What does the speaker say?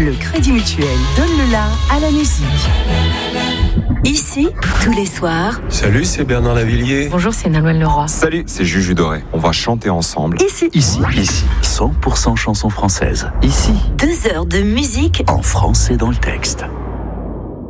le Crédit Mutuel donne le la à la musique. Ici, tous les soirs. Salut, c'est Bernard Lavillier. Bonjour, c'est Nolwenn Leroy. Salut, c'est Juju Doré. On va chanter ensemble. Ici. 100% chansons françaises. Ici, 2 heures de musique en français dans le texte.